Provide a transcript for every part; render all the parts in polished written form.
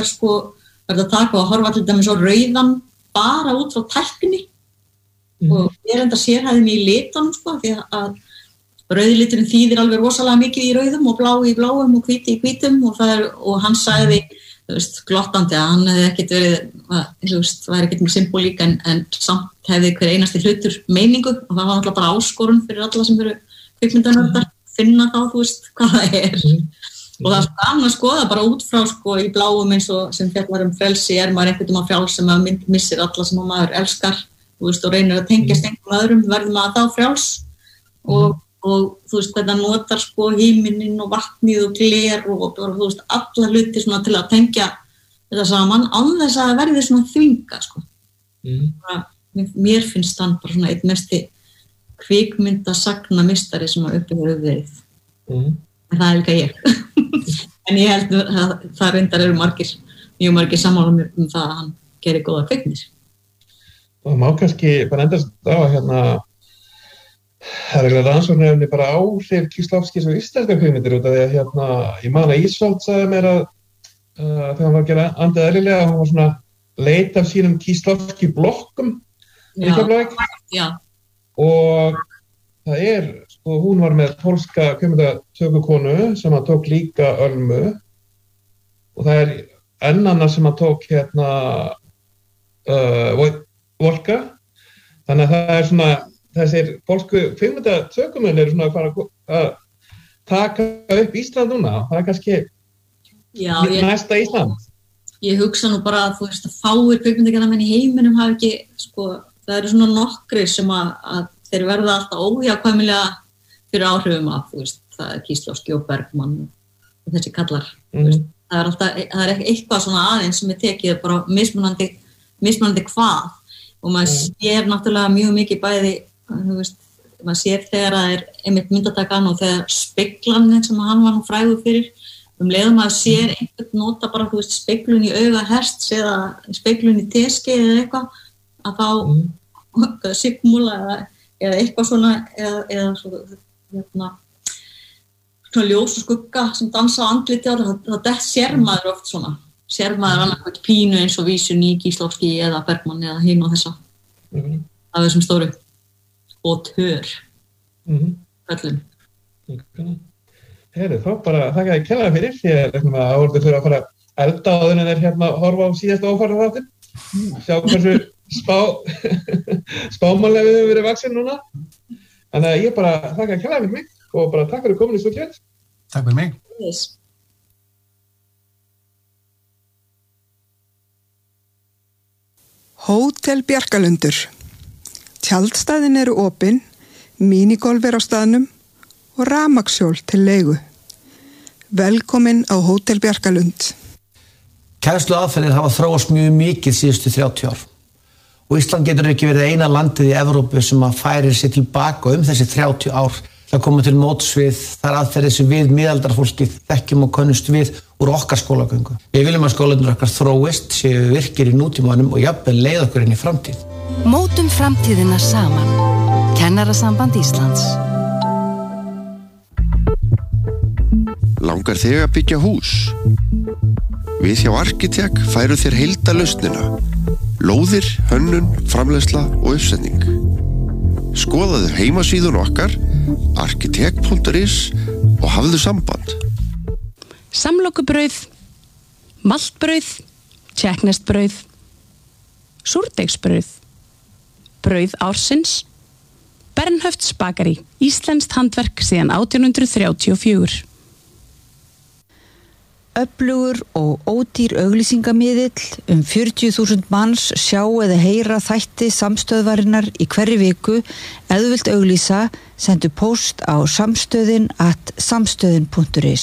sko verið að taka og horfa til dæmis á rauðan bara út frá tækni og ég enda sérhæðin í litunum sko því að rauði liturinn þýðir alveg rosalega mikið í rauðum og blái í bláum og hvíti í hvítum og hann sagði glottandi að hann hefði ekkert verið væri ekkert með symbolík en samt hefði hver einasti hlutur meiningu og það var náttúrulega bara áskorun fyrir alla sem eru kvikmyndanördar finna þá, hvað það og það gaman að skoða bara út frá sko í bláum eins og sem fjallar frelsi maður einhvern að frjáls sem að missir alla sem maður elskar og reynir að tengjast einhverjum öðrum verður maður þá frjáls og hvernig það notar sko híminin og vatnið og gler og alla hluti svona til að tengja þetta saman án þess að það verði svona þvinga sko. Mér finnst hann bara svona einn mesti kvikmyndasagna-mistari sem að uppi hefur verið. En það líka ég. En ég held að það reyndar eru mjög margir sammála það að hann gerir góða kvikmyndir. Það má kannski bara endast á það eiginlega rannsóknarefni bara áhrif Kíslovskis og íslenska kvikmyndir út af því að ég man að Ísvald sagði mér að þegar hann var að gera andið eðlilega hann var svona leit af sínum Kíslovski blokkum og það sko hún var með pólska kvikmyndatökukonu sem hann tók líka Ölmu og það ennanna sem hann tók Volka þannig að það svona þessir pólsku kvikmyndatökumenn eru svona að fara að taka upp Ísland núna. Það kannski næsta Ísland. Ég hugsa nú bara að fáir kvikmyndagerðarmenn í heiminum hafa ekki, sko, það eru svona nokkrir sem að þeir verða alltaf óhjákvæmilega fyrir áhrifum af, það Kíslovski og Bergman og þessi kallar. Það er eitthvað svona aðeins sem tekið bara mismunandi hvað og maður sér náttúrulega mjög mikið bæði maður sér þegar það einmitt myndatakan og þegar speglaninn sem hann var nú frægur fyrir leiðum að sér einhvern nota bara speglun í auga hersts eða speglun í teski eða eitthvað að þá sigmúla eða eitthvað svona eða svona ljós og skugga sem dansa á andliti það sér maður oft svona sér maður annarkvæmt pínu eins og vísun í Kíslovski eða Bergman eða hinn og þessa af þessum stóru og tör öllum. Heyrðu, þá bara þakka þér kærlega fyrir því að áhorfendur þurfa að fara að elda áður en þeir horfa á síðasta ófæra þáttinn. Sjá hversu spámannlega við höfum verið vaksin núna. Þannig að ég bara þakka þér kærlega fyrir mig og bara takk fyrir komin í stúdíóið. Takk fyrir mig. Yes. Hótel Bjarkalundur. Tjaldstæðin eru opin, minigolf á staðnum og rafmagnshjól til leigu. Velkomin á Hótel Bjarkalund. Kennsluaðferðir hafa þróast mjög mikið síðustu 30 ár. Og Ísland getur ekki verið eina landið í Evrópu sem að færir sig tilbaka þessi 30 ár. Það koma til móts við þær aðferðir sem við miðaldarfólkið þekkjum og könnumst við úr okkar skólagöngu. Við viljum að skólarnir okkar þróist, séu virkir í nútímanum og jafnvel leiða okkur inn í framtíð. Mótum framtíðina saman. Kennarasamband Íslands. Langar þig að byggja hús? Við hjá Arkitek færu þér heildarlausnina. Lóðir, hönnun, framleiðsla og uppsetning. Skoðaðu heimasíðun okkar arkitek.is og hafðu samband. Samlokubrauð, maltbrauð, tékkneskt-brauð, súrdeigsbrauð, brauð ársins, Bernhöfts bakari, íslenskt handverk síðan 1834. Öflugur og ódýr auglýsingamiðill 40.000 manns sjá eða heyra þætti samstöðvarinnar í hverri viku. Ef þú vilt auglýsa, sendu póst á samstöðin@samstöðin.is.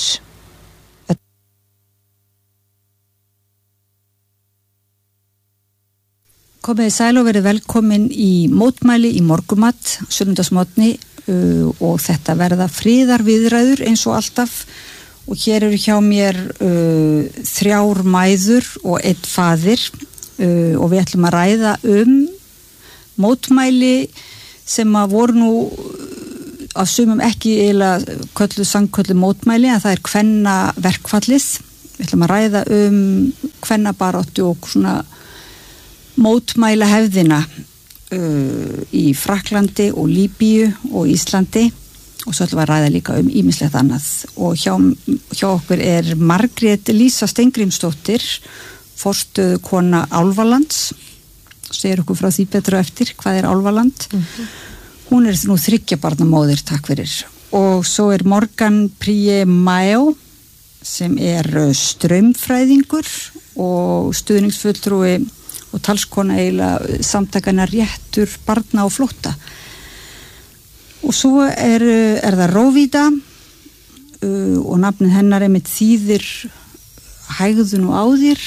Komið sæl og verið velkomin í mótmæli í morgumat, sunnudagsmorgni og þetta verða friðarviðræður eins og alltaf. Og hér eru hjá mér 3 mæður og 1 faðir og við ætlum að ræða mótmæli sem að voru nú af sumum ekki eiginlega kölluð sannkölluð mótmæli en það kvennaverkfallið Við ætlum að ræða kvennabaráttu og svona mótmæla hefðina í Frakklandi og Líbíu og Íslandi og svo ætlum við að ræða líka ýmislegt annað og hjá okkur Margrét Lísa Steingrímsdóttir, forstöðukona Álfalands, segir okkur frá því betur og eftir, hvað Álfaland? Hún nú 3 barna móðir, takk fyrir. Og svo Morgan Príe Mayo, sem straumfræðingur og stuðningsfulltrúi og talskona eiginlega samtakana réttur barna og flótta. Og svo það Róvída og nafnið hennar einmitt þýðir hægðun og áðir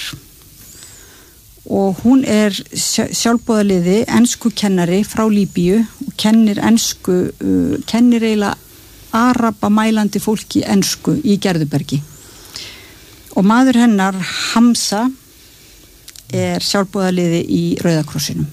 og hún sjálfboðaliði enskukennari frá Líbíu og kennir eiginlega araba mælandi fólki ensku í Gerðubergi. Og maður hennar, Hamza, sjálfboðaliði í Rauða krossinum.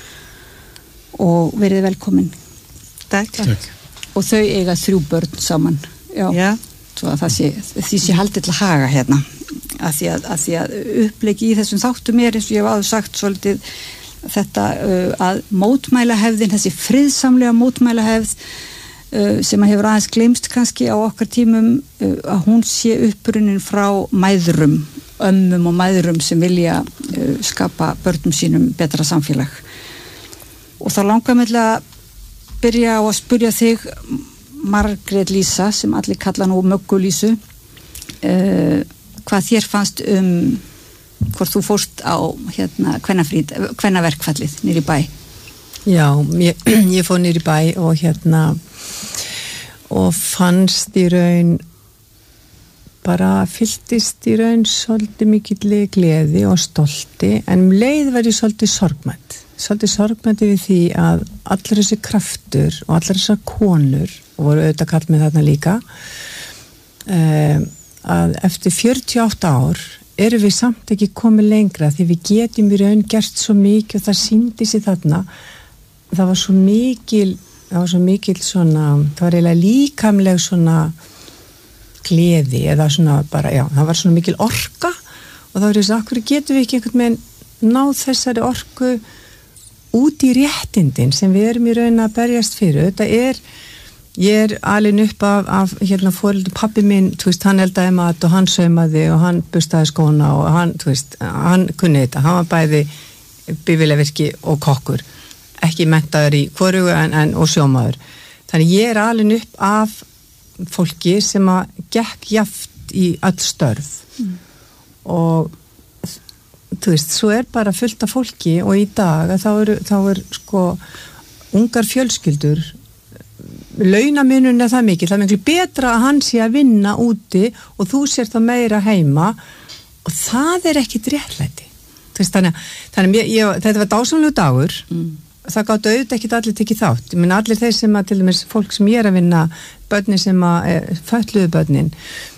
Og verið velkomin. Takk. Og þau eiga 3 börn saman. Já. Svo að því sé haldið til að haga hérna. Að því að uppleiki í þessum þáttum eins og ég hef áður sagt svolítið þetta að mótmælahefðin, þessi friðsamlega mótmælahefð sem að hefur aðeins gleymst kannski á okkar tímum að hún sé upprunnin frá mæðrum, ömmum og mæðrum sem vilja skapa börnum sínum betra samfélag. Og þá langar mig að byrja á að spyrja þig, Margrét Lísa, sem allir kalla nú Möggu Lísu, hvað þér fannst hvort þú fórst á kvennaverkfallið niður í bæ? Já, ég fór niður í bæ og fannst í raun fylltist í raun svolítið mikill gleði og stolti, en leið var ég svolítið sorgmætt við því að allir þessi kraftur og allir þessar konur, og voru auðvitað kall með þarna líka, að eftir 48 ár erum við samt ekki komið lengra því við getum í raun gert svo mikið og það sýndi sig þarna. Það var svo mikil svona, það var eiginlega líkamleg svona gleði eða svona bara, það var svona mikil orka og þá þess að okkur getum við ekki einhvern veginn náð þessari orku út í réttindin sem við erum í raun að berjast fyrir. Ég alin upp af foreldrum, pabbi minn, hann eldaði mat og hann saumaði og hann bustaði skóna og hann kunni þetta, hann var bæði bifvélavirki og kokkur, ekki menntaður í hvorugu og sjómaður. Þannig ég alin upp af fólki sem að gekk jaft í öll störf og svo bara fullt af fólki og í dag þá sko ungar fjölskyldur, launamunurinn það mikið, það miklu betra að hann sé að vinna úti og þú sér það meira heima og það ekkit réttlæti. Þannig þetta var dásamlegu dagur, það gátu auðvitað ekkit allir tekið þátt. Ég meina allir þeir sem að, til dæmis fólk sem ég að vinna, börnin sem að fötluðu börnin,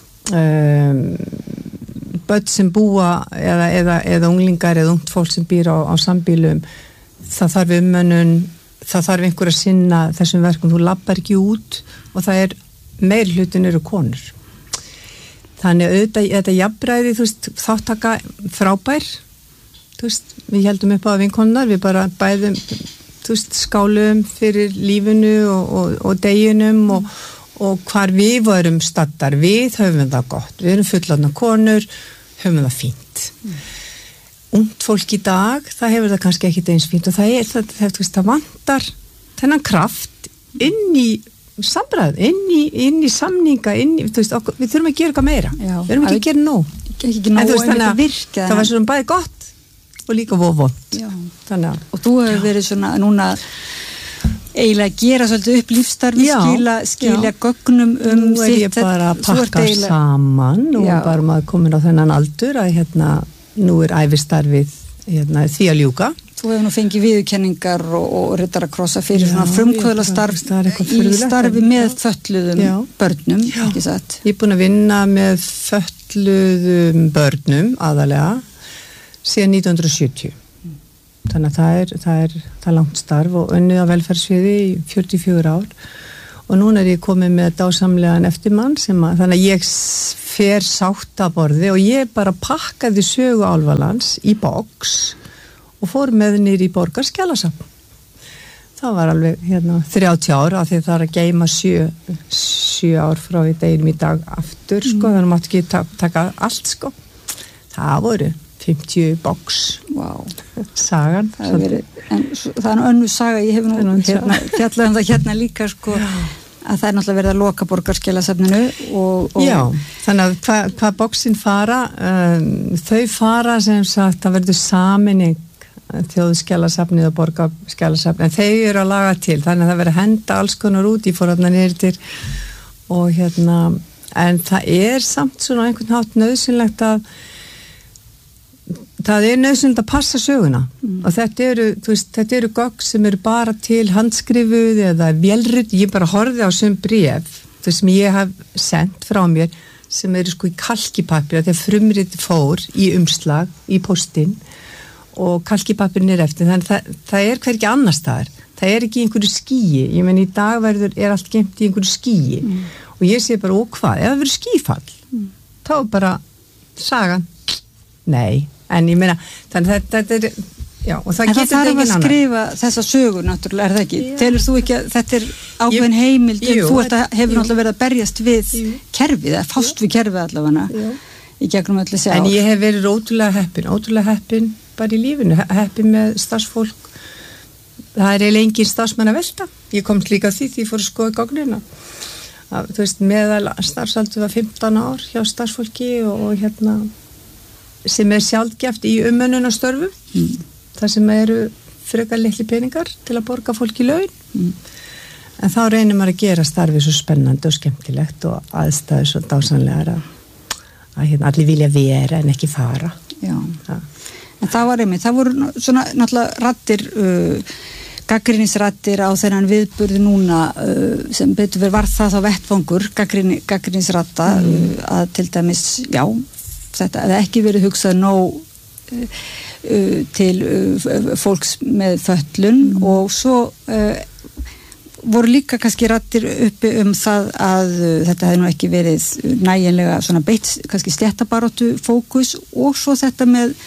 börn sem búa eða unglingar eða ungt fólk sem býr á sambýlum, það þarf umönnun, það þarf einhver að sinna þessum verkum, þú lappar ekki út og það meir hlutin eru konur. Þannig auðvitað þetta jafnræði, þáttaka frábær, við heldum upp á vinkonnar, við bara bæðum, skálum fyrir lífinu og deginum og hvar við vorum staddar, við höfum það gott, við erum fullorðnar konur, höfum það fínt. Ungt fólk í dag, það hefur það kannski ekki eins fínt og það vantar þennan kraft inn í samræð, inn í samninga, við þurfum að gera eitthvað meira. Við erum ekki að gera nóg. Ekki nóg en þetta virka. Það var svona bæði gott og líka vond. Og þú hefur verið svona núna eiginlega að gera svolítið upp lífstarfi, skilja gögnum nú ég bara að pakka saman og bara maður komin á þennan aldur að nú ævistarfið því að ljúka. Þú hefur nú fengið viðurkenningar og riddarakrossa fyrir svona frumkvöðlastarf í starfi með fötluðum börnum, ekki satt? Ég búin að vinna með fötluðum börnum aðalega síðan 1970. Þannig að það er langt starf og unnið á velferðsviði í 44 ár og núna ég komið með dásamlegan eftirmann þannig að ég fer sáttaborði og ég bara pakkaði sögu Álfalands í box og fór með niður í Borgarskjalasafn. Það var alveg 30 ár af því það er að geyma 7 ár frá í deginum í dag aftur sko, þannig mátt ekki taka allt sko. Það voru 50 box. Wow. Sagan. Það er önnur saga, ég hef nú fjallað það líka sko, að það er náttúrulega verið að loka Borgarskjalasafninu og Já, þannig að hvað boxin fara, þau fara sem sagt, það verður sameining Þjóðskjalasafnið og Borgarskjalasafnið, en þau eru að laga til, þannig að það verður að henda alls konar út í forðarna nýrtir og en það er samt svona einhvern hátt nauðsynlegt að það er nauðsynlegt að passa söguna og þetta eru gögn sem eru bara til handskrifuð eða vélrit, ég bara horfði á sem bréf, þau sem ég haf sendt frá mér, sem eru sko í kalkipapir, þegar frumrit fór í umslag, í póstinn og kalkipapirin eftir, þannig það er hvergi annars staðar, það er ekki í einhverju skýi, ég menn í dag er allt geymt í einhverju skýi og ég sé bara, hvað, ef það verður skýfall þá er bara sagan, nei, en ég meina þannig þetta er, já, og það getur það þarf að skrifa þessa sögu náttúrulega, er það ekki? Telur þú ekki að þetta er ákveðin heimild, þú hefur náttúrulega verið að berjast við kerfið, eða fást við kerfið allavega í gegnum öllu sjá. En ég hef verið ótrúlega heppin bara í lífinu, heppin með starfsfólk, það er eiginlega engin starfsmenn að velta, ég komst líka því ég fór að skoða gögnina, þú veist, meðal starfsaldur var 15 ár hjá starfsfólki og sem er sjaldgæft í umönnunarstörfum, það sem eru frekar litli peningar til að borga fólki laun, en þá reynir maður að gera starfið svo spennandi og skemmtilegt og aðstæður svo dásanlegar að allir vilja vera en ekki fara. Já. En það voru svona náttúrulega raddir, gagnrýnisraddir á þennan viðburði núna sem betur verið var það þá vettfangur, gagnrýnisradda að til dæmis, já, þetta hefði ekki verið hugsað nóg til fólks með fötlun og svo voru líka kannski raddir uppi það að þetta hefði nú ekki verið nægilega svona beitt kannski stéttabaráttu fókus og svo þetta með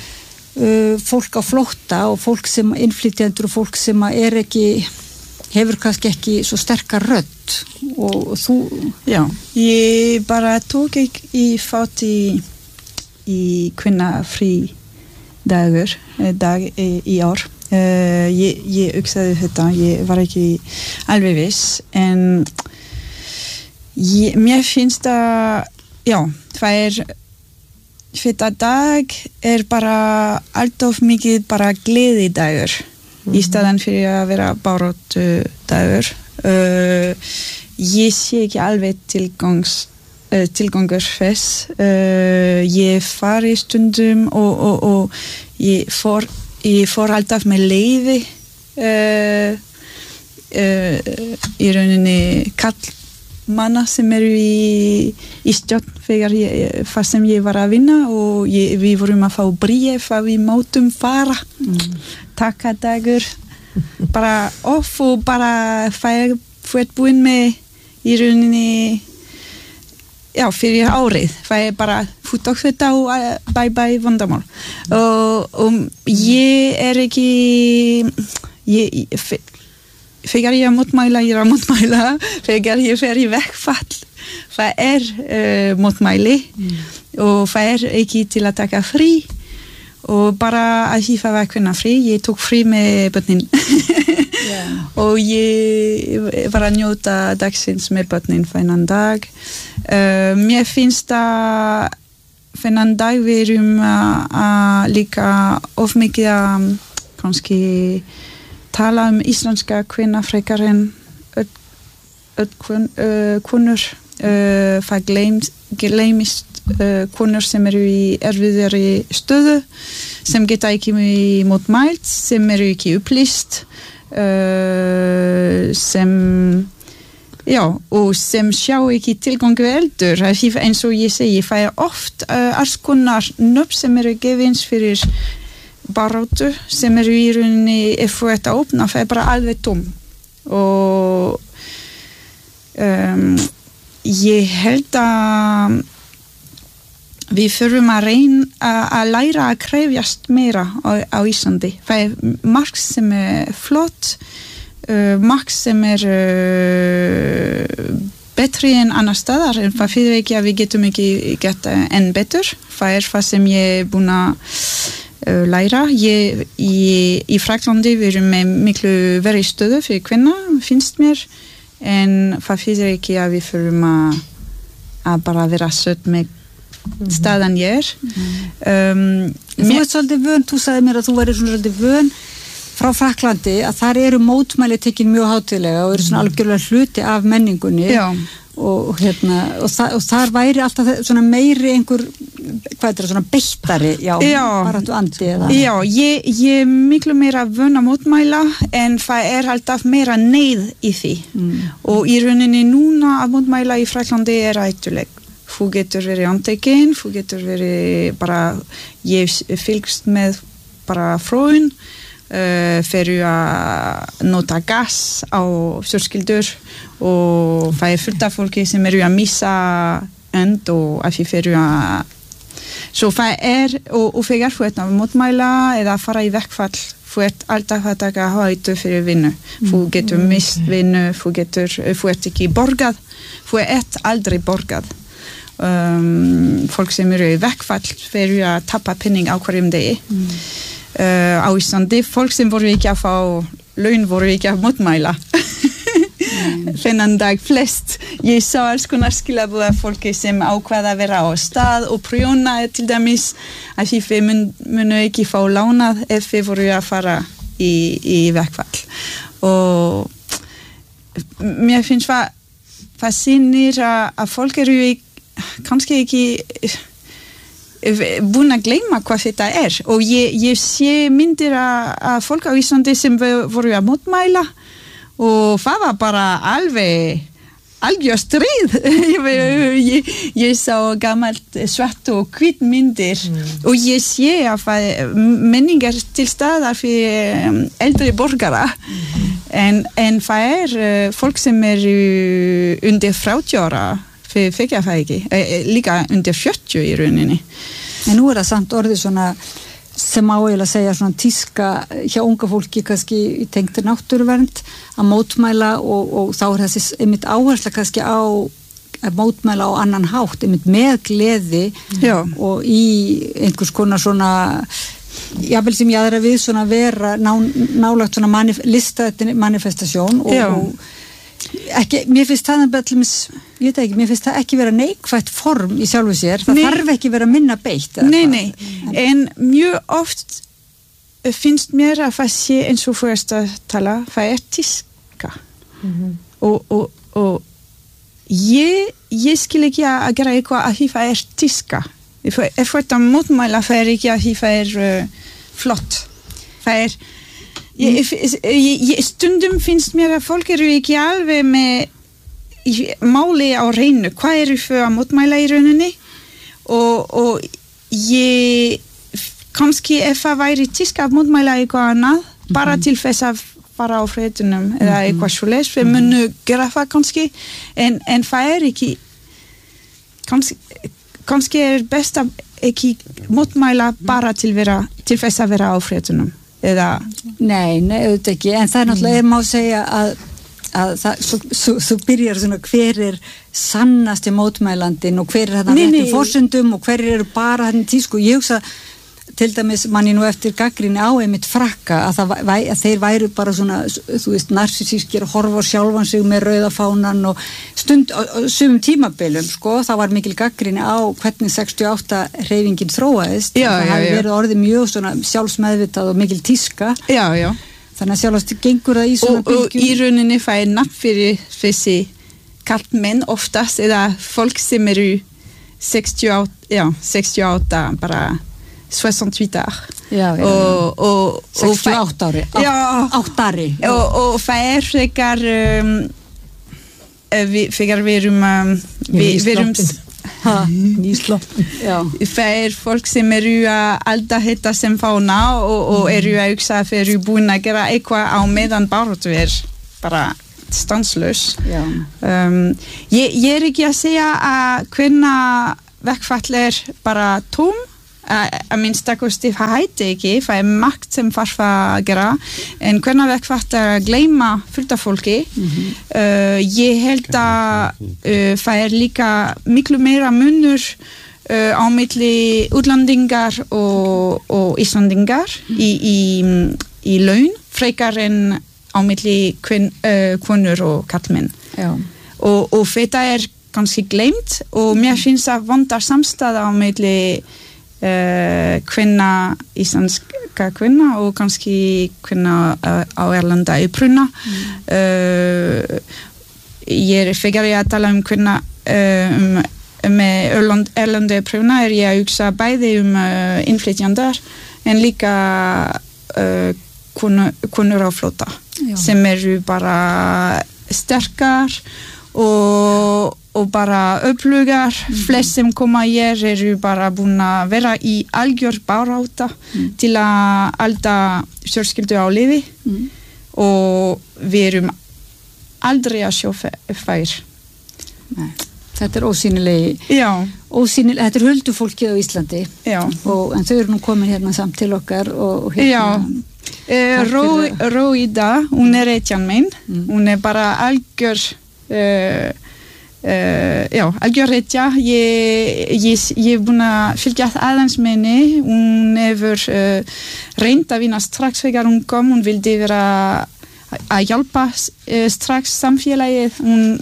fólk á flótta og fólk sem innflytjendur og fólk sem hefur kannski ekki svo sterkar rödd og þú... Já, ég bara tók í fát í kvinnafrí dag í ár. Ég hugsaði þetta, ég var ekki alveg viss, en mér finnst það, já, það þetta dag bara alltof mikið bara gleðidagur í staðan fyrir að vera baráttu dagur. Ég sé ekki alveg tilgangur þess. Ég fari stundum og ég fór alltaf með leyfi í rauninni kallmanna sem eru í stjórn þegar þar sem ég var að vinna og við vorum að fá bréf að við mátum fara takadagur bara off og bara fært búinn með í rauninni já, fyrir árið það bara fulltók þetta og bye vandamál og ég ekki þegar ég er að mótmæla þegar ég fer í verkfall það mótmæli og það ekki til að taka frí og bara að ég var kvinnafrí, ég tók frí með börnin og ég var að njóta dagsins með börnin þennan dag. Mér finnst að þennan dag við erum líka of mikið að kannski tala íslenska kvinna frekar en konur. Það gleymist konur sem eru í erfiðari stöðu, sem geta ekki mótmælt, sem eru ekki upplýst, sem og sem sjá ekki tilgangu eldur. Eins og ég segi, það oft alls konar nöfn sem eru gefins fyrir baráttu, sem eru í rauninni ef þú ert að opna, það bara alveg tóm og ég held að við þurfum að reyna að læra að krefjast meira á Íslandi. Það margt sem flott, margt sem betri en annar staðar, en það fyrir ekki að við getum ekki gert enn betur. Það það sem ég búin að læra. Í Fraklandi við erum með miklu verri stöðu fyrir kvinna, finnst mér, en það fyrir ekki að við þurfum að bara vera södd með staðan ég Þú ert svolítið vön, þú sagði mér að þú væri svona svolítið vön frá Fraklandi að þar eru mótmæli tekin mjög hátíðlega og eru svona algjörlega hluti af menningunni og þar væri alltaf svona meiri einhver, hvað er það, svona beittari baráttu andi eða? Já, ég miklu meira vön að mótmæla en það alltaf meira neyð í því og í rauninni núna að mótmæla í Fraklandi hættuleg. Þú getur verið andtekinn, þú getur verið bara, ég fylgst með bara fröun, fyrir að nota gas á fjölskyldur og það fullt af fólki sem eru að missa önd og að því fyrir að svo það og þegar þú ert að mótmæla eða að fara í verkfall þú ert alltaf að taka hættu fyrir vinnu þú getur mist vinnu þú ert ekki borgað þú ert aldrei borgað fólk sem eru í verkfall fyrir að tappa penning á hverjum degi á Íslandi fólk sem voru ekki að fá laun voru ekki að mótmæla þennan dag flest ég sá alls konar skilaboð af fólki sem ákveða að vera á stað og prjóna til dæmis að þið munu ekki fá lánað ef þið voru að fara í verkfall og mér finnst það sýnir að fólk eru kannski ekki búin að gleyma hvað þetta og ég sé myndir að fólk á Íslandi sem voru að mótmæla og það var bara algjör stríð ég sá gamalt svart og hvít myndir og ég sé að menningar til staðar fyrir eldri borgara en það fólk sem undir 30 ára fyrir það ekki, líka undir 40 í rauninni. En nú það samt orðið svona sem á eiginlega að segja svona tíska hjá unga fólki kannski í tengdri náttúruvernd að mótmæla og þá þessi einmitt áhersla kannski á að mótmæla á annan hátt, einmitt með gleði og í einhvers konar svona jafnvel sem ég aðra við svona vera nálagt svona listaðin manifestasjón og ekki, mér finnst það ég veit ekki, mér finnst það ekki vera neikvætt form í sjálfu sér, það þarf ekki vera minna beitt. Nei, en mjög oft finnst mér að það sé eins og fyrst að tala, það tíska og ég skil ekki að gera eitthvað að því það tíska ef þetta mótmæla það ekki að því það flott það stundum finnst mér að fólk eru ekki alveg með máli á reynu, hvað eru fyrir að mótmæla í rauninni og ég kannski ef það væri tíska að mótmæla eitthvað annað, bara til þess að fara á friðunum eða eitthvað svoleiðis, við munu gera það kannski en það ekki kannski best að ekki mótmæla bara til þess að vera á friðunum eða Nei, auðvitað ekki, en það náttúrulega má segja að þú byrjar svona hver sannasti mótmælandin og hver þarna réttum forsendum og hver eru bara þarna tísku, ég hugsa til dæmis manni nú eftir gagnrýni á einmitt Frakka að þeir væru bara svona, þú veist, narsisískir horfa sjálfan sig með rauða fánan og stund á sumum tímabilum það var mikil gagnrýni á hvernig 68 hreyfingin þróaðist það hafi verið orðið mjög svona sjálfsmeðvitað og mikil tíska þannig að sjálfast gengur það í svona og í rauninni það nafn fyrir þessi karlmenn oftast eða fólk sem eru 68 bara 68 ár og 68 ári 8 ári og það frekar við erum nýsloppin það fólk sem eru að alda þetta sem fána og eru að hugsa að þeir eru búin að gera eitthvað á meðan baráttu bara stanslös. Ég ekki að segja að hvenna verkfall bara tóm, að minnstakosti það hætti ekki, það margt sem þarf að gera, en hvenna verkfall að gleyma fullt af fólki. Ég held að það líka miklu meira munur á milli útlendingar og Íslandingar í laun frekar en á milli konur og karlmenn. Og þetta kannski gleymt og mér finnst að vandar samstæða á milli kvinna, íslenska kvinna og kannski kvinna á erlenda uppruna. Ég þegar ég að tala kvinna með erlenda uppruna ég að hugsa bæði innflytjandar en líka konur á flótta sem eru bara sterkar og bara öflugar. Flest sem koma hér eru bara búin að vera í algjör barátta til að halda fjölskyldu á lífi og við erum aldrei að sjá fær. Nei. Þetta ósýnilegi. Þetta huldufólkið á Íslandi. En þau eru nú komin hérna samt til okkar og hérna. Róida, hún hetjan mín. Hún bara algjör algjör hetja. Ég búin að fylgja aðeins með henni. Hún hefur reynt að vinna strax þegar hún kom. Hún vildi vera að hjálpa strax samfélagið.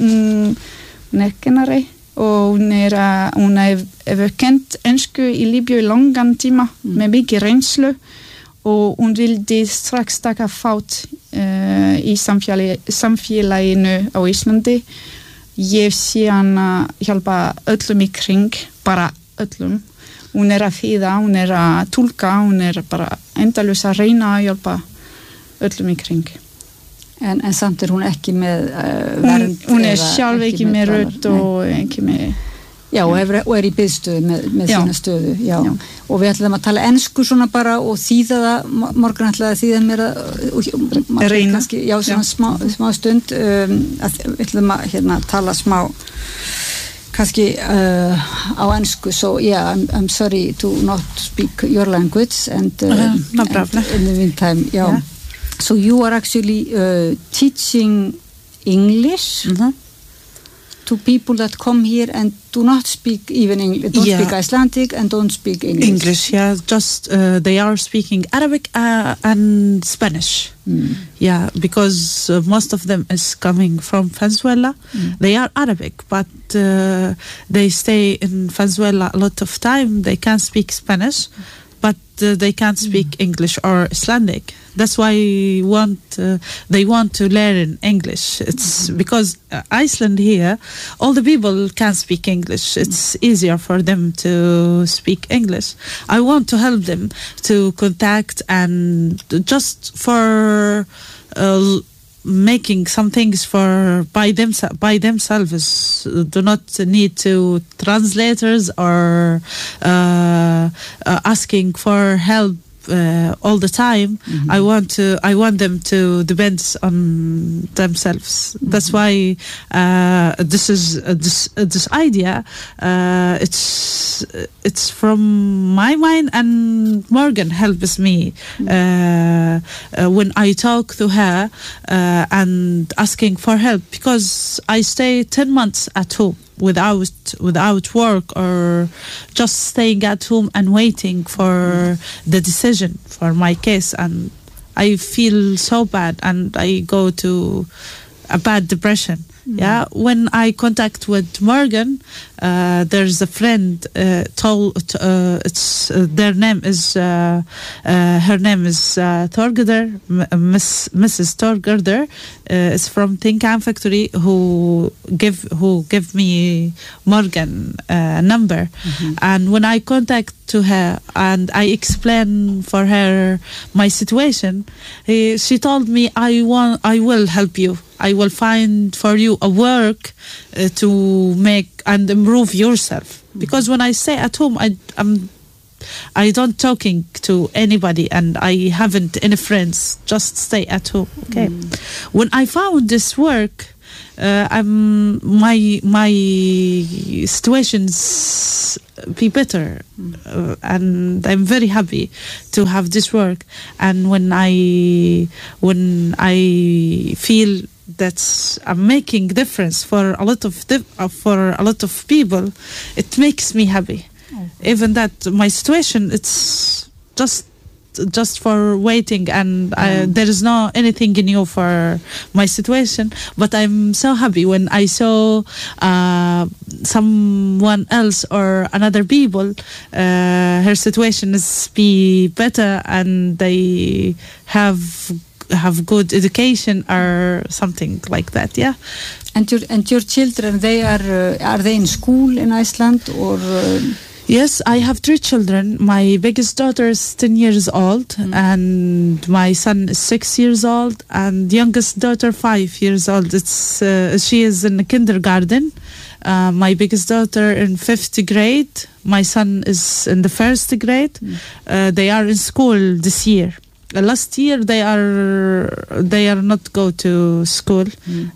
Hún kennari og hún hefur kent ensku í Líbíu í langan tíma með mikið reynslu og hún vildi strax taka þátt í samfélaginu á Íslandi. Ég sé hana hjálpa öllum í kring, bara öllum. Hún að þýða, hún að túlka, hún bara endalaust að reyna að hjálpa öllum í kring. En samt hún ekki með vernd. Hún sjálf ekki með rödd og ekki með... Já, og í biðstöðu með sína stöðu. Já. Og við ætlum að tala ensku svona bara og þýða það, Morgan ætlaði að þýða mér að reyna. Já, svona smá stund. Við ætlum að tala smá kannski á ensku. So, yeah, I'm sorry to not speak your language. And, no problem. In the meantime, So you are actually teaching English to people that come here and do not speak even English, don't speak Icelandic and don't speak English. English, just they are speaking Arabic and Spanish. Because most of them is coming from Venezuela. They are Arabic, but they stay in Venezuela a lot of time. They can't speak Spanish. But they can't speak English or Icelandic. That's why they want to learn English. It's because Iceland here, all the people can speak English. It's easier for them to speak English. I want to help them to contact and just for making some things by themselves. Do not need to translators or asking for help all the time. I want them to depend on themselves. That's why this idea it's from my mind, and Morgan helps me when I talk to her and asking for help, because I stay 10 months at home without work, or just staying at home and waiting for the decision for my case, and I feel so bad and I go to a bad depression. When I contact with Morgan, there's a friend it's her name is Thorgerder, Mrs. Thorgerder is from Tin Can Factory, who give me Morgan number. And when I contact to her and I explain for her my situation, she told me, I will help you. I will find for you a work to make and improve yourself. Because when I stay at home, I don't talking to anybody and I haven't any friends, just stay at home. Okay. When I found this work, my situations be better, and I'm very happy to have this work. And when I feel that I'm making difference for a lot of people, it makes me happy. Even that my situation, it's just for waiting, and there is no anything new for my situation, but I'm so happy when I saw someone else or another people her situation is be better and they have good education or something like that. Yeah. And your children, they are they in school in Iceland or Yes, I have 3 children. My biggest daughter is 10 years old, and my son is 6 years old, and youngest daughter 5 years old. She is in kindergarten. My biggest daughter in 5th grade. My son is in the 1st grade. They are in school this year. Last year they are not go to school.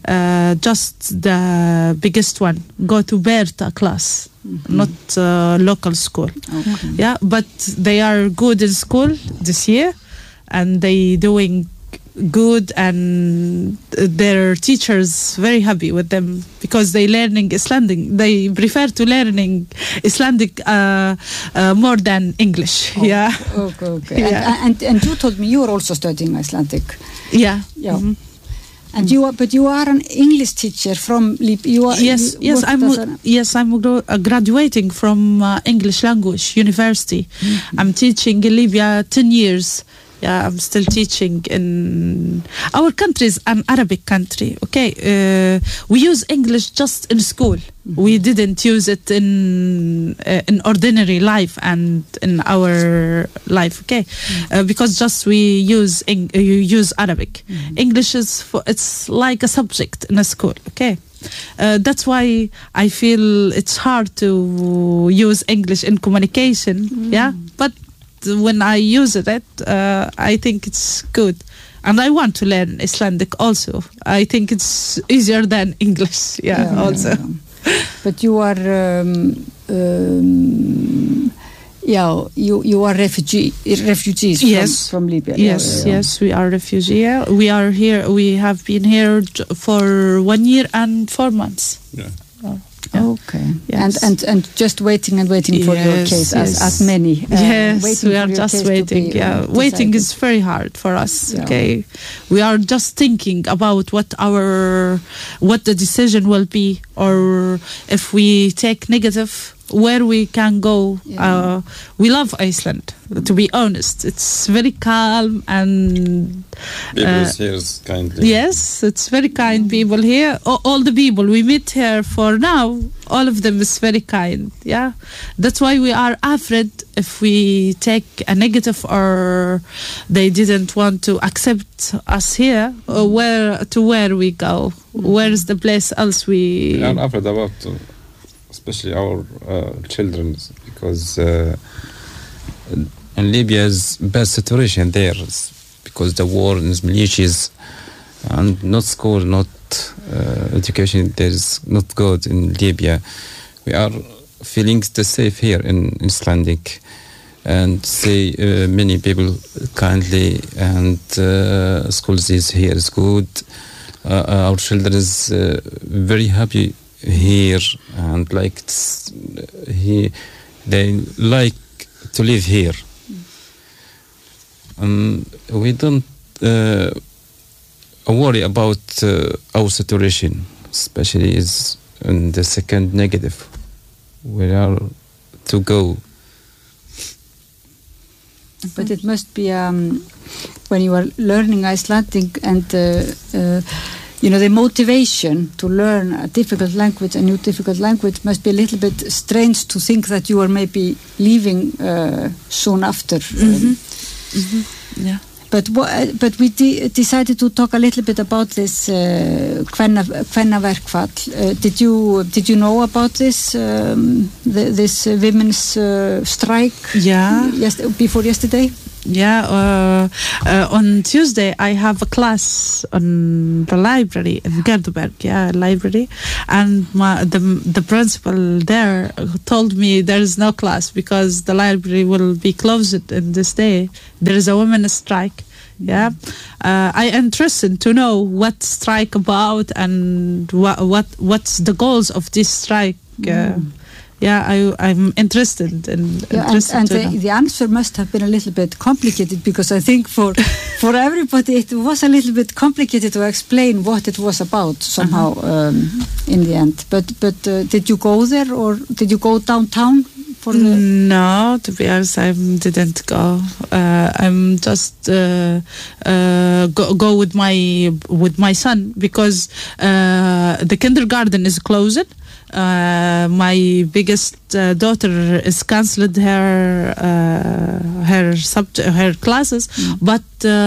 Just the biggest one go to Berta class, not local school. Yeah, but they are good in school this year, and they doing good, and their teachers very happy with them because they learning Icelandic. They prefer to learning Icelandic more than English. Yeah. Okay. Yeah. And you told me you are also studying Icelandic. Yeah. And you are an English teacher from Libya. I'm graduating from English language university. I'm teaching in Libya 10 years. Yeah, I'm still teaching in our country is an Arabic country. Okay, we use English just in school. We didn't use it in ordinary life and in our life. Okay, because just we use Arabic. English it's like a subject in a school. Okay. That's why I feel it's hard to use English in communication. Yeah, but when I use it, I think it's good. And I want to learn Icelandic also. I think it's easier than English. Also. But you are you are refugees from Libya. Yes, we are refugees. We are here. We have been here for 1 year and 4 months. Yeah. Okay. Yes. And just waiting for your case as many. Yes, we are just waiting. Waiting is very hard for us. Yeah. Okay, we are just thinking about what the decision will be, or if we take negative, where we can go. We love Iceland, to be honest. It's very calm and people here is kindly. Yes, it's very kind people here. All the people we meet here for now, all of them is very kind. Yeah, that's why we are afraid if we take a negative or they didn't want to accept us here. Where we go? Where is the place else we are afraid about? Especially our children, because in Libya's bad situation there, because the war and militias, and not school, not education, there is not good in Libya. We are feeling the safe here in Icelandic, and say many people kindly, and schools is here is good. Our children is very happy here, and they like to live here. We don't worry about our situation, especially is in the second negative. We are to go. But it must be when you are learning Icelandic and the motivation to learn a difficult language, a new difficult language, must be a little bit strange to think that you are maybe leaving soon after. Yeah. But we decided to talk a little bit about this kvennaverkfall. Did you know about this this women's strike? Yeah. Before yesterday? Yeah, on Tuesday I have a class on the library in Gerduberg, library, and the principal there told me there is no class because the library will be closed in this day. There is a women's strike. Yeah, I am interested to know what strike about and what's the goals of this strike. I'm interested and the answer must have been a little bit complicated because I think for everybody it was a little bit complicated to explain what it was about somehow in the end. But did you go there or did you go downtown for the? No, to be honest, I didn't go. I'm just go with my son because the kindergarten is closed. My biggest daughter is cancelled her classes, but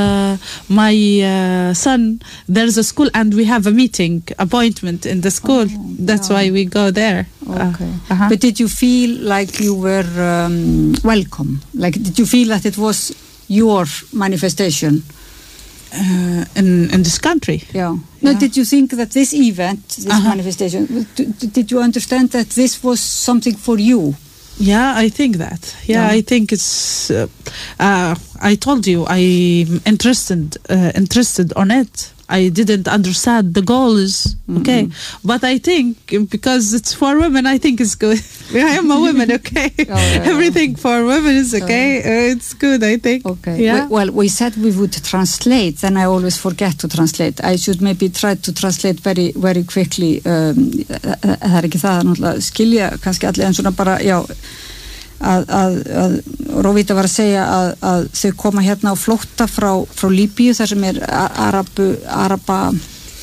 my son, there's a school and we have a meeting appointment in the school. That's why we go there. Okay. But did you feel like you were welcome? Like, did you feel that it was your manifestation? In this country. Yeah. No, did you think that this event, this manifestation, did you understand that this was something for you? Yeah, I think that. I think it's. I told you I'm interested on it. I didn't understand the goals, okay? But I think because it's for women, I think it's good. I am a woman, okay? Everything for women is okay. It's good, I think. Okay. Yeah. Well, we said we would translate, then I always forget to translate. I should maybe try to translate very, very quickly. Það ekki það, náttúrulega skilja kannski allir en svona bara, já, að Rovita var að segja að þau koma hérna á flótta frá Líbíu þar sem araba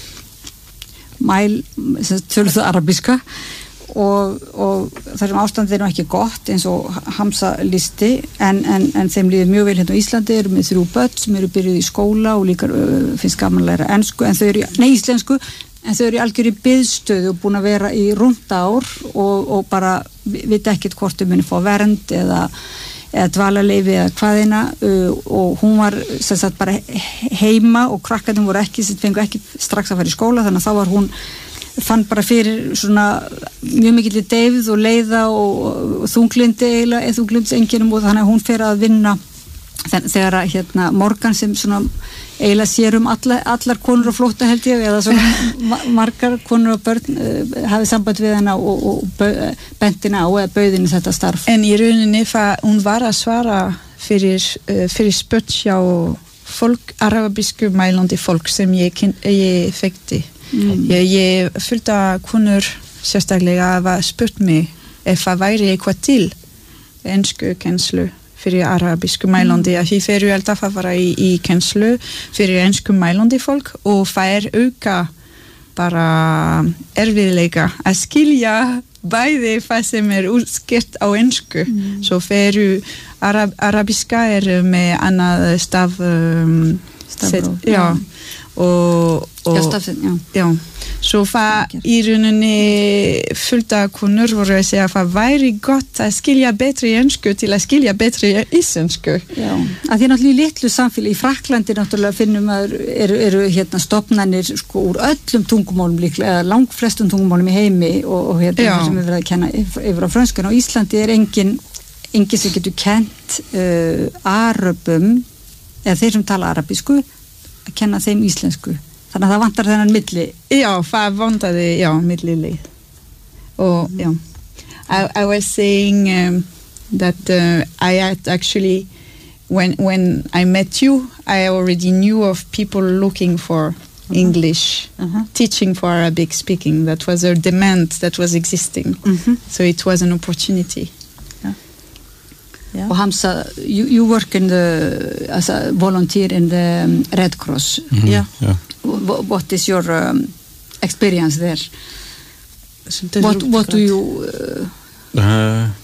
töluðu arabíska og þar sem ástandið er nú ekki gott eins og Hamza listi en þeim líður mjög vel hérna á Íslandi, eru með 3 börn sem eru byrjuð í skóla og líka finnst gaman að læra íslensku en þau eru í algjörri biðstöðu og búin að vera í rúmt ár og bara vita ekkert hvort þau muni fá vernd eða dvalarleyfi eða hvaðina og hún var sem sagt bara heima og krakkarnir voru fengu ekki strax að fara í skóla þannig að þá var hún fann bara fyrir svona mjög mikilli deyfð og leiða og þunglindseinkennum og þannig að hún fer að vinna þegar hérna Morgan sem svona eiginlega sér allar konur á flótta held ég eða svona margar konur og börn hafið samband við hana og bentina á eða bauðinni þetta starf. En í rauninni hún var að svara fyrir spurt hjá arabísku mælandi fólk sem ég þekkti. Ég fullt að konur sérstaklega hafa spurt mig ef það væri eitthvað til ensku kennslu fyrir arabísku mælandi að því þeir eru alltaf að fara í kennslu fyrir ensku mælandi fólk og það auka bara erfiðleika að skilja bæði það sem útskýrt á ensku svo þeir arabíska með annað stafróf svo það í rauninni fullt af konur voru að segja að það væri gott að skilja betri ensku til að skilja betri íslensku. Já, að því náttúrulega í litlu samfélagi í Frakklandi náttúrulega finnum að eru hérna stofnanir sko úr öllum tungumálum líklega, langflestum tungumálum í heimi og hérna sem við verðum að kenna yfir á frönskan. Á Íslandi engin sem getur kennt arabum eða þeir sem tala arabísku að kenna þeim íslensku. Þannig að það vantar þennan milli. Já, það vantaði, millilið. Og, I was saying that I had actually, when I met you, I already knew of people looking for English, teaching for Arabic speaking. That was a demand that was existing. So it was an opportunity. Yeah. Og Hamza, you work as a volunteer in the Red Cross. Yeah. What is your experience there? What do you...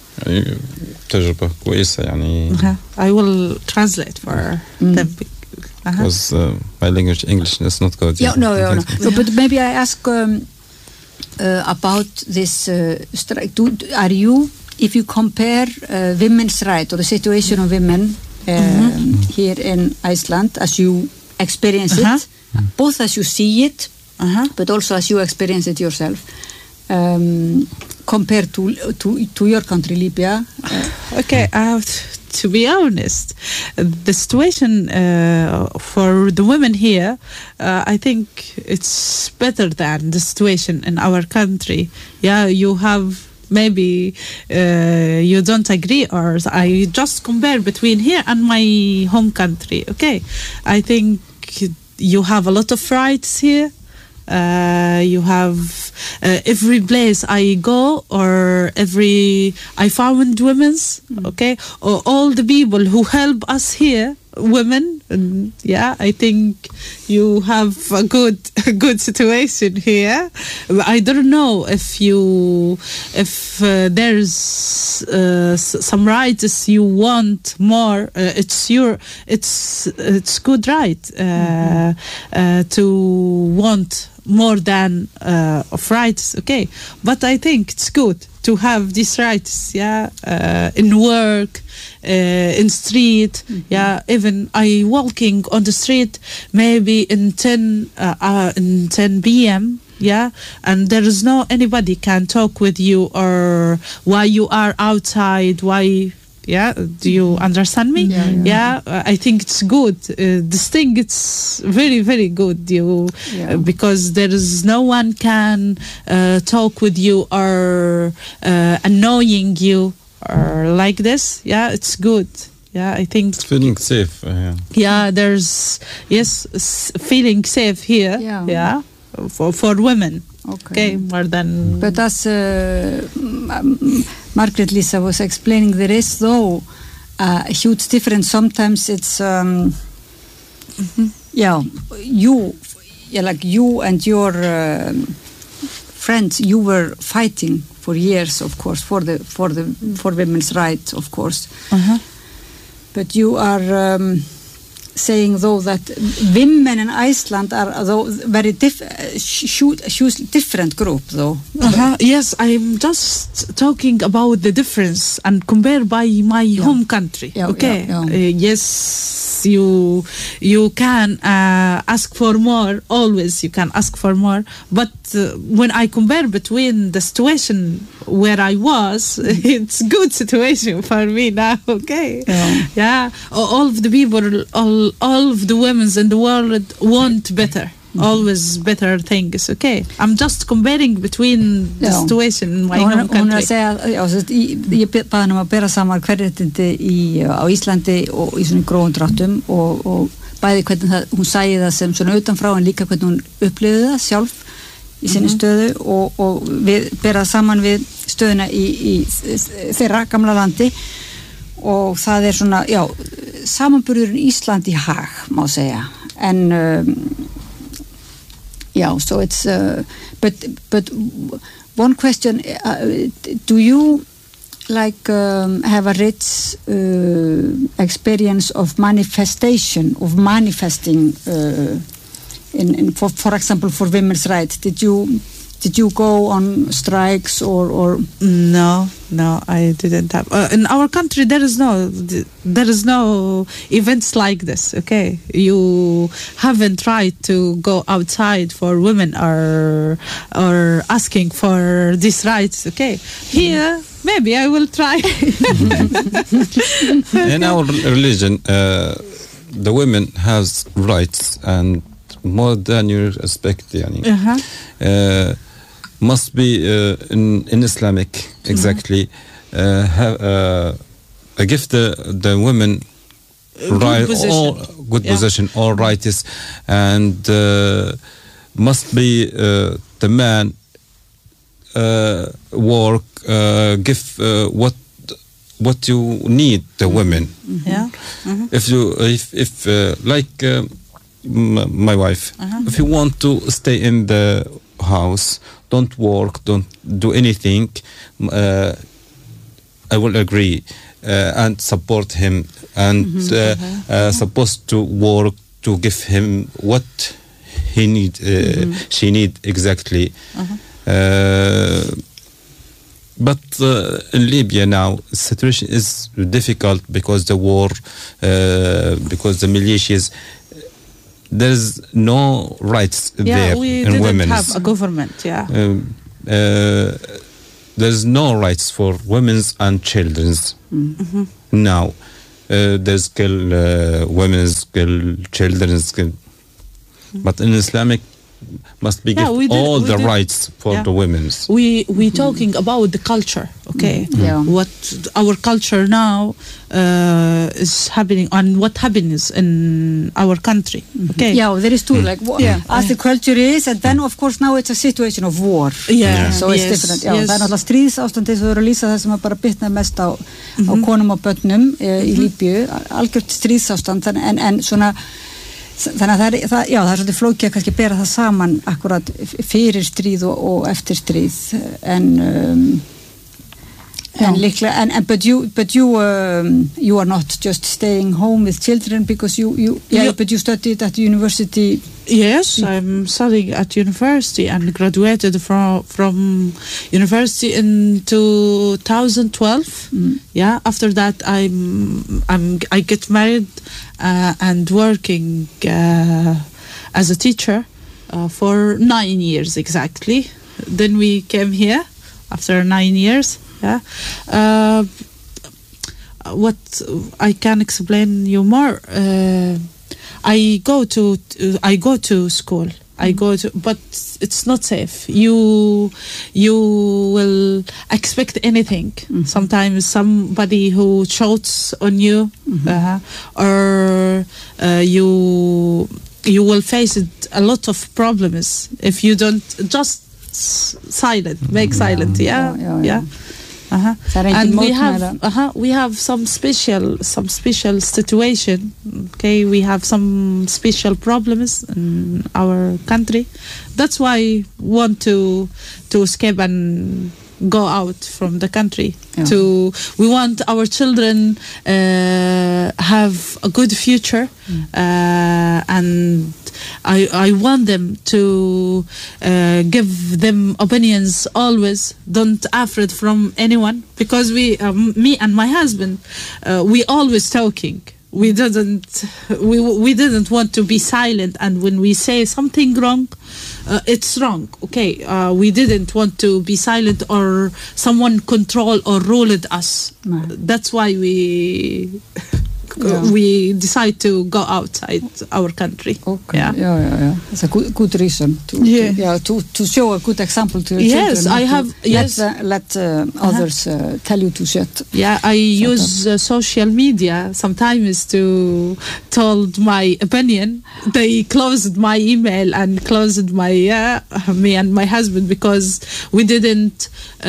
تجربة كويسة يعني. I will translate for them because my language, English, is not good. No. But maybe I ask about this strike. Are you, if you compare women's rights or the situation of women here in Iceland as you experience it, both as you see it, but also as you experience it yourself, compared to your country, Libya? Okay, to be honest, the situation for the women here, I think it's better than the situation in our country. Yeah, you have maybe you don't agree, or I just compare between here and my home country. Okay, I think you have a lot of rights here. You have every place I go, or I found women's, okay, or all the people who help us here, women, and I think you have a good situation here. I don't know if there's some rights you want more. It's good right to want more than of rights, okay, but I think it's good to have these rights, in work, in street, even I walking on the street maybe in 10 p.m. and there is no anybody can talk with you, or why you are outside, why. Do you understand me? I think it's good. This thing, it's very, very good. Because there is no one can talk with you or annoying you or like this. It's good. I think it's feeling safe. There's feeling safe here. For women. Okay, more than. But as Margaret Lisa was explaining, there is though a huge difference. Sometimes it's like you and your friends, you were fighting for years, of course, for women's rights, of course. But you are saying though that women in Iceland are though very different group though. Yes, I'm just talking about the difference and compare by my home country. Yes, you can ask for more. Always you can ask for more. But when I compare between the situation where I was, it's good situation for me now. Okay. All of the people, all of the women in the world want better. Always better things, okay. I'm just comparing between the situation in my home country. Hún að segja, ég baði að bera saman kvenréttindi á Íslandi og í svona grófum dráttum og bæði hvernig hún sæði það sem svona utanfrá, en líka hvernig hún upplifði það sjálf í sinni stöðu og við berað saman við stöðuna í þeirra gamla landi, og það svona, samanburðurinn Ísland í hag, má segja, en so it's but one question, do you like have a rich experience of manifesting in for example for women's rights? Did you go on strikes or No, I didn't have. In our country, there is no events like this. Okay, you haven't tried to go outside for women or asking for these rights. Okay, here maybe I will try. In our religion, the women has rights, and more than you expect. Must be in Islamic exactly give the women right or good position or rights, and must be the man work give what you need the women. If like my wife, if you want to stay in the house, don't work, don't do anything, I will agree and support him, and supposed to work to give him what he need, she need exactly. But in Libya now, the situation is difficult because the war, because the militias, there's no rights there we in didn't women. have a government, There's no rights for women and children's. Now, there's kill women, kill children, but in Islamic must be give all the rights for the women. We talking about the culture, okay? What our culture now is happening and what happens in our country, okay? Yeah, there is two, like as the culture is, and then of course now it's a situation of war. So it's different. Já, það náttúrulega stríðsástandið þú eru að lýsa það sem bara bitnaði mest á konum og börnum í Líbíu, algjört stríðsástand, en svona þannig að það er svolítið flókið að kannski bera það saman akkurat fyrir stríð og eftir stríð en líklega but you are not just staying home with children because but you studied at university. Yes, I'm studying at university and graduated from university in 2012. After that I get married and working as a teacher for 9 years exactly. Then we came here after 9 years. What I can explain you more. I go to school. But it's not safe. You will expect anything. Sometimes somebody who shouts on you, or you will face a lot of problems if you don't just make silent. And we have some special situation. Okay, we have some special problems in our country. That's why we want to escape and go out from the country. We want our children have a good future, and I want them to give them opinions always. Don't afraid from anyone, because me and my husband, we always talking. We didn't want to be silent, and when we say something wrong, it's wrong. Okay, we didn't want to be silent or someone control or ruled us. That's why we decide to go outside our country. Okay. It's a good reason to show a good example to your children. Yes, I have. Let others tell you to shut. Yeah, I use social media sometimes to told my opinion. They closed my email and closed my me and my husband because we didn't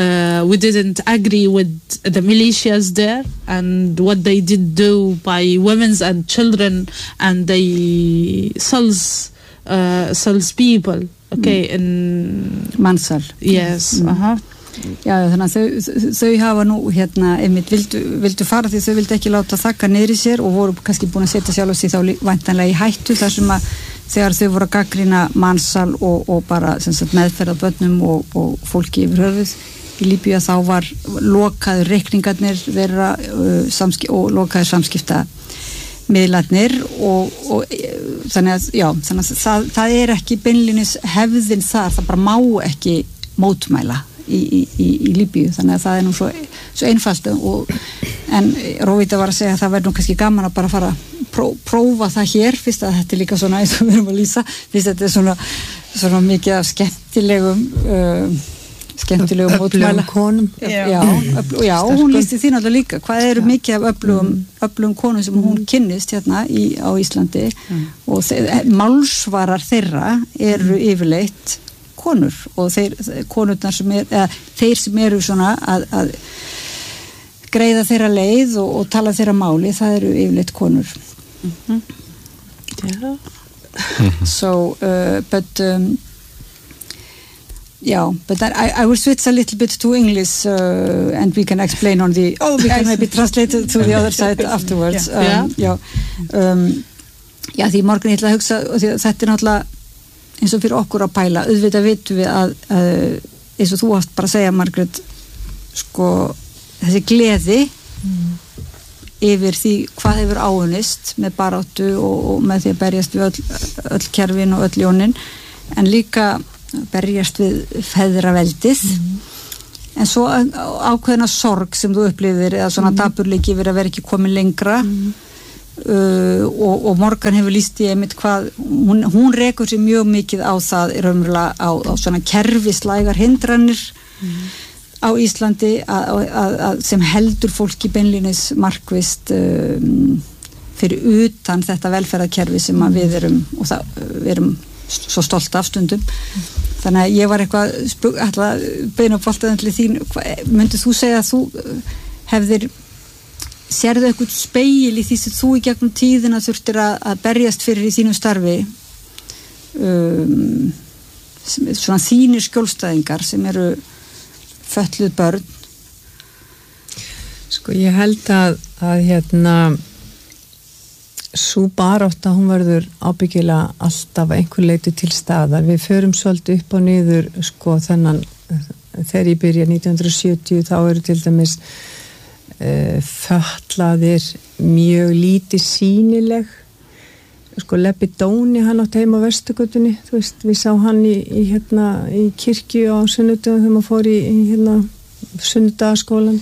agree with the militias there and what they did do by women and children, and they sells people, okay, in Mansal. Yes. Já, þannig að þau hafa nú einmitt vildu fara því þau vildu ekki láta þakka niður í sér og voru kannski búin að setja sjálf sig þá væntanlega í hættu þar sem að þegar þau voru að gagnrýna mansal og bara meðferð á börnum og fólki yfir höfuð í Líbíu, þá var lokaður reikningarnir þeirra og lokaður samskipta miðlarnir og þannig að það er ekki beinlínis hefðin þar, það bara má ekki mótmæla í Líbíu, þannig að það er nú svo einfalt en Róvíta var að segja að það verður nú kannski gaman að bara fara að prófa það hér, fyrst að þetta er líka svona eins og við erum að lýsa, fyrst að þetta er svona mikið af skemmtilegum mótmæla konum. Já, hún lýsti því náttúrulega líka hvað eru mikið af öflugum konum sem hún kynnist hérna á Íslandi og málsvarar þeirra eru yfirleitt konur og konurnar þeir sem eru svona að greiða þeirra leið og tala þeirra máli, það eru yfirleitt konur. So but I will switch a little bit to English and we can explain on we can maybe translate it to the other side afterwards. Já, því morgun ég ætla að hugsa, því að þetta náttúrulega eins og fyrir okkur að pæla, auðvitað vitum við að eins og þú átt bara að segja, Margrét, sko, þessi gleði yfir því hvað hefur áunnist með baráttu og með því að berjast við öll kerfin og öll ljónin, en líka berjast við feðraveldið, en svo ákveðna sorg sem þú upplifir, eða svona dapurleiki yfir að vera ekki komin lengra, og Morgan hefur lýst í einmitt hvað hún rekur sér mjög mikið á það raunverulega á svona kerfislægar hindranir á Íslandi að sem heldur fólki beinlínis markvist fyrir utan þetta velferðarkerfi sem að við erum svo stolt af stundum. Þannig að ég var eitthvað ætla að beina upp boltaðan til þín, myndið þú segja að þú hefðir sérðu eitthvað speil í því sem þú í gegnum tíðina þurftir að berjast fyrir í þínu starfi, svona þínir skjólstæðingar sem eru fötluð börn? Sko ég held að sú barátta hún verður ábyggilega alltaf einhver leyti til staðar. Við förum svolítið upp og niður, sko, þennan þegar ég byrja 1970 þá eru til dæmis fatlaðir mjög lítið sýnileg, sko Lebbi Dóni, hann átt heima á Vesturgötunni, þú veist, við sá hann í kirkju á sunnudögum þegar maður fór í sunnudagaskólan.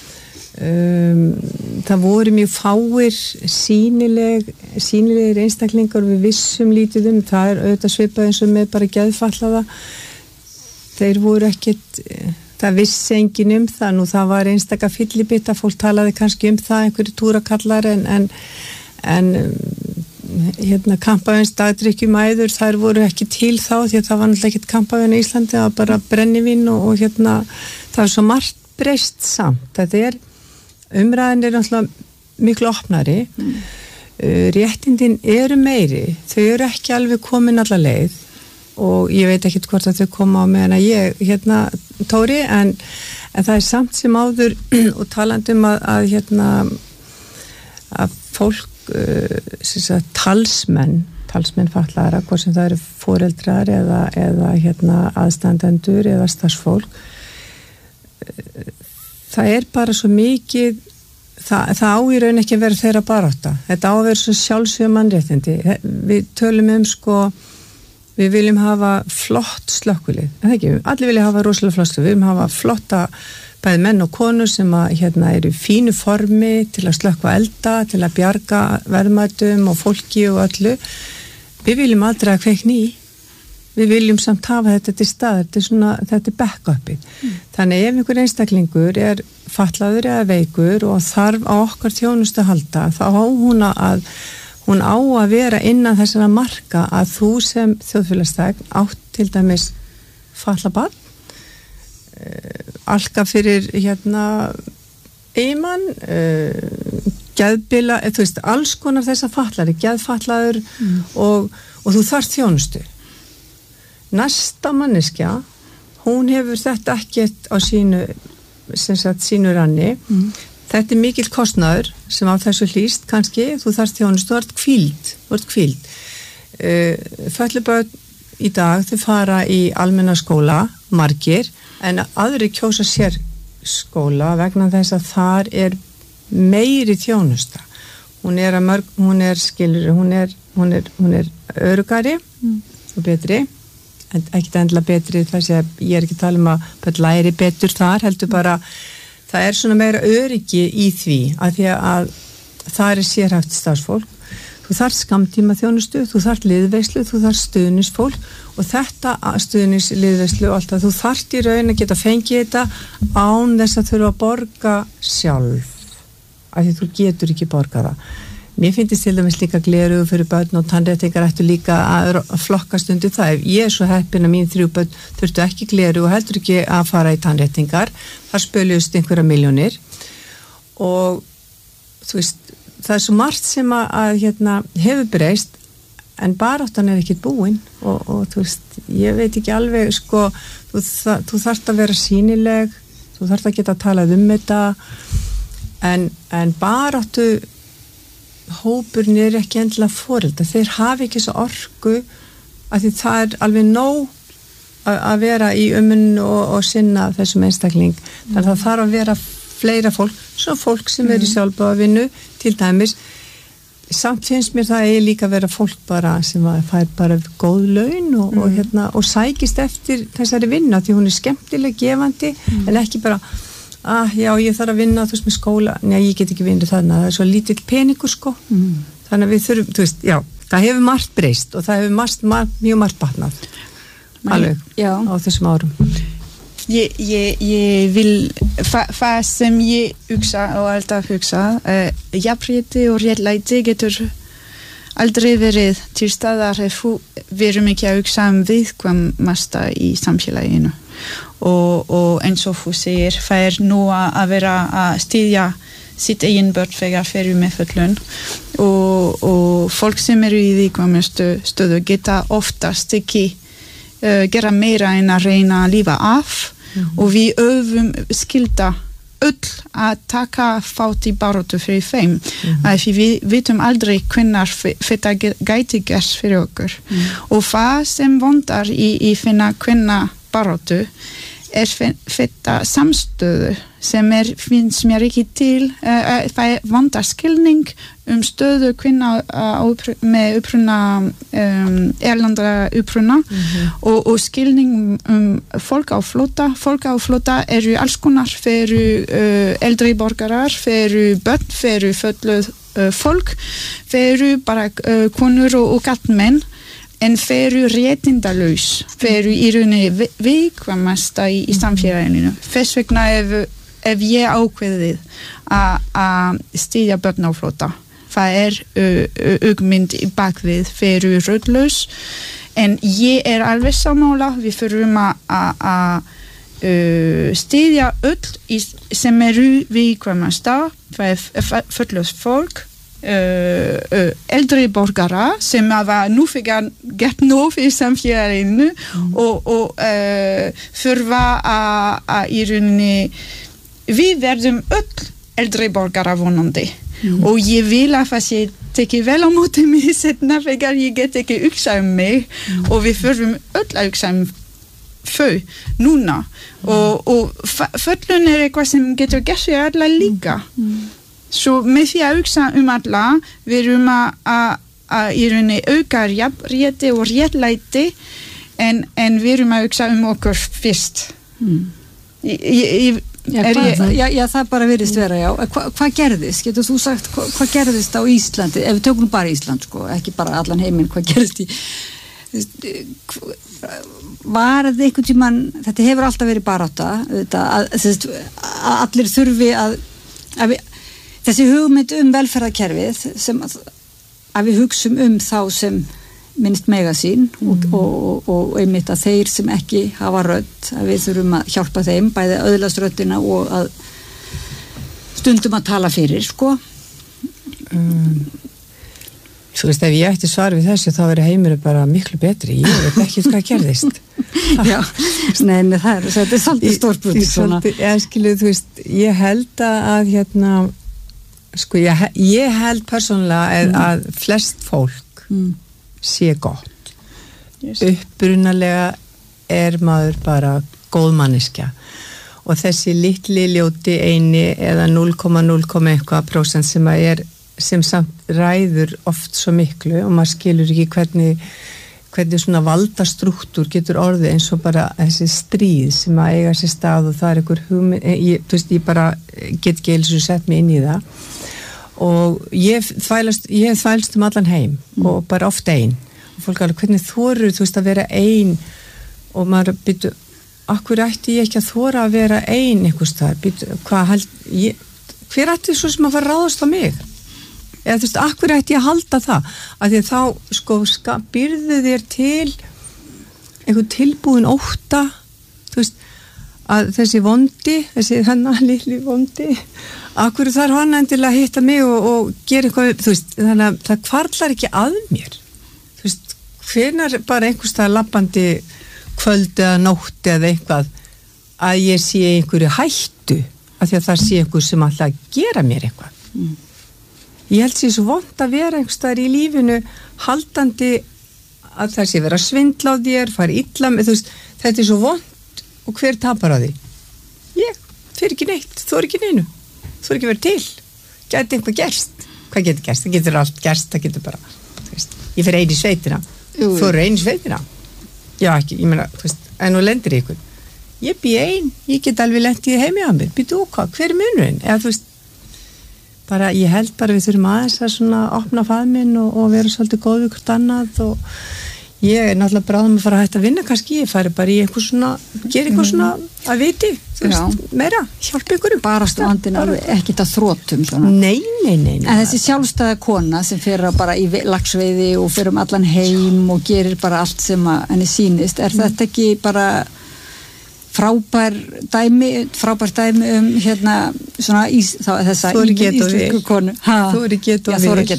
Það voru mjög fáir sýnilegir einstaklingar, við vissum lítið það er auðvitað svipað eins og með bara geðfatlaða, þeir voru ekkert, það vissi enginn það, það var einstaka fyllibita, fólk talaði kannski það, einhverju túrakallar en kampavíns dagdrykkjumæður, þær voru ekki til þá, því að það var náttúrulega ekkert kampavín í Íslandi, það var bara brennivín og það var svo margt breyst samt, þetta umræðin náttúrulega miklu opnari, réttindin eru meiri, þau eru ekki alveg komin alla leið og ég veit ekkert hvort að þau koma á meðan að ég Tóri, en það er samt sem áður og talandi að fólk talsmenn fatlaðra, hvort sem það eru foreldrar eða aðstandendur eða starfsfólk, það er bara svo mikið það á í raun ekki að vera þeirra barátta, þetta á að vera svo sjálfsögum mannréttindi, við tölum sko við viljum hafa flott slökkvilið, en það ekki, allir vilja hafa rosalega flott, við viljum hafa flotta bæði menn og konur sem að eru í fínu formi til að slökkva elda, til að bjarga verðmætum og fólki og öllu. Við viljum aldrei að kveikni í, við viljum samt hafa þetta til staðar, þetta back-upið. Þannig ef einhver einstaklingur er fatlaður eða veikur og þarf á okkar þjónustu að halda, þá á hún á að vera innan þessara marka að þú sem þjóðfélagsþegn átt til dæmis fatlað barn, alka fyrir eiginmann, geðbila, þú veist, alls konar þessa fatlari, geðfatlaður og þú þarft þjónustu. Næsta manneskja, hún hefur þetta ekkert á sínu ranni, þetta er mikill kostnaður sem af þessu hlýst kannski, þú þarft þjónustu, þú ert hvíld. Fötluð börn í dag, þau fara í almenna skóla, margir, en aðri kjósa sér skóla vegna þess að þar er meiri þjónusta. Hún er örugari og betri, en ekkert endilega betri þess að ég er ekki að tala að börn læri betur þar, heldur bara það er svona meira öryggi í því að það er sérhæft starfsfólk. Þú þarft skammtíma þjónustu, þú þarft liðveislu, þú þarft stuðningsfólk og þetta stuðningsliðveislu og allt það, þú þarft í raun að geta fengið þetta án þess að þurfa að borga sjálf, af því þú getur ekki borga það. Mér finnst til dæmis líka glerugu fyrir börn og tannréttingar ættu líka að flokkast undir það. Ef ég er svo heppin að mín 3 börn þurftu ekki glerugu og heldur ekki að fara í tannréttingar, þar spöljust einhverja milljónir og þú veist, það er svo margt sem að hefur breyst en baráttan er ekkert búin og þú veist, ég veit ekki alveg sko, þú þarft að vera sýnileg, þú þarft að geta að tala þetta en baráttu hópurinn ekki endilega foreldrar, þeir hafi ekki þessu orku að því það alveg nóg að vera í og sinna þessum einstakling, þannig að það þarf að vera fleira fólk, svo fólk sem eru sjálfboðavinnu til dæmis. Samt finnst mér það líka að vera fólk bara sem fær bara góð laun og sækist eftir þessari vinna því hún skemmtileg, gefandi en ekki bara, já ég þarf að vinna þú veist með skóla, nei ég get ekki vinnur þarna, það svo lítill peningur sko þannig að við þurfum, þú veist, já það hefur margt breyst og það hefur mjög margt batnað alveg á þessum árum. Ég vil, það sem ég hugsa og alltaf hugsa, jafnrétti og réttlæti getur aldrei verið til staðar ef við erum ekki að hugsa viðkvæmasta í samfélaginu og eins og þú segir, það nú að vera að styðja sitt eigin börn þegar fyrir með föllun og fólk sem eru í viðkvæmustu stöðu geta oftast ekki gera meira en að reyna að lifa af og við öfum skylda öll að taka þátt í baráttu fyrir þeim að við vitum aldrei hvenær þetta gæti gerst fyrir okkur og það sem vandar í finna hvenna baráttu þetta samstöðu sem finnst mér ekki til það vandar skilning stöðu kvinna með uppruna erlendra uppruna og skilning fólk á flótta eru alls konar fyrir eldri borgarar, fyrir börn, fyrir fötluð fólk, fyrir bara konur og karlmenn en fyrir réttindalaus, fyrir í rauninni viðkvæmasta í samfélaginu. Þess vegna ef ég ákveðið að styðja börn á flótta, það augmynd í bakvið fyrir röddlaus, en ég alveg sammála, við þurfum að styðja öll sem eru viðkvæmasta, það fötluð fólk, eldri borgara sem hafa nú þegar gert nóg fyrir samfélaginu og þurfa að í rauninni við verðum öll eldri borgara vonandi og ég vil að það sé tekið vel á móti mig setna þegar ég get ekki hugsa mig og við þurfum öll að hugsa þau núna og föllun eitthvað sem getur gert fyrir alla líka svo með því að hugsa alla við erum að í rauninni auka jafnrétti og réttlæti en við erum að hugsa okkur fyrst það bara virðist vera, já. Hvað gerðist? Getur þú sagt hvað gerðist á Íslandi, ef við tökum bara Ísland sko, ekki bara allan heiminn, hvað gerðist var þetta einhvern tímann, þetta hefur alltaf verið barátta að allir þurfi að þessi hugmynd velferðarkerfið sem að við hugsum þá sem minnst mega sín og einmitt að þeir sem ekki hafa rödd, að við þurfum að hjálpa þeim, bæði öðlast röddina og að stundum að tala fyrir, sko. Þú veist, ef ég ætti svar við þessu, þá heimur bara miklu betri. Ég veit ekki hvað gerðist. Já, nei, þetta svolítið stórbrotið svona. Þú veist, ég held að sko, ég held persónulega að flest fólk sé gott. Upprunalega maður bara góð manneskja og þessi litli ljóti eini eða 0,0% sem samt ræður oft svo miklu og maður skilur ekki hvernig svona valdastruktúr getur orðið eins og bara þessi stríð sem að eiga sér stað og það einhver hugmynd, ég bara get ekki eins og sett mig inn í það og ég þvælst allan heim og bara oft ein og fólk alveg, hvernig þorir þú veist að vera ein og maður býtu, akkur ætti ég ekki að þora að vera ein einhvers þar, býtu, hver ætti svo sem að fara að ráðast á mig eða þú veist, akkur ætti ég að halda það að því þá sko býrðu þér til einhvern tilbúin ótta þú veist, að þessi vondi þessi hennar litli vondi akkur þarf hann endilega að hitta mig og gera eitthvað, þú veist, þannig að það hvarflar ekki að mér þú veist, hvenær bara einhvers staðar labbandi kvöld eða nótt eða eitthvað að ég sé einhverju hættu af því að það sé einhver sem alltaf að gera mér eitthvað ég held sér svo vont að vera einhverstaðar í lífinu haldandi að það sé vera að svindla á þér, fara illa með, þú veist, þetta svo vont og hver tapar að því? Ég, fyrir ekki neitt, þú ekki neinu, þú ekki verið til, gæti eitthvað gerst, hvað getur gerst? Það getur allt gerst, það getur bara, þú veist, ég fyrir einu sveitina, þú eru einu sveitina, já ekki, ég meina, þú veist, en nú lendir ykkur, ég bý ein, ég get alveg lent í heimi á mér, býtu hvað, hver munurinn, eða þú veist, bara, ég held bara við þurfum aðeins að svona opna faðminn og vera svolítið góð við hvort annað og ég náttúrulega bráðum að fara að hætta að vinna kannski, ég fari bara í eitthvað svona, gera eitthvað svona að viti, þú veist, meira, hjálpa ykkurum. Bara standin alveg ekkit að þrótum svona. Nei. En þessi sjálfstæða kona sem fyrir bara í laxveiði og fyrir allan heim og gerir bara allt sem að henni sýnist, þetta ekki bara frábær dæmi hérna svona þessa íslensku konu. Þú eru get og